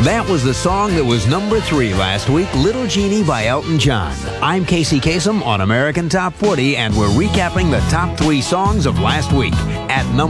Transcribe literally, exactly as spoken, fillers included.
That was the song that was number three last week, Little Genie by Elton John. I'm Casey Kasem on American Top forty, and we're recapping the top three songs of last week. At number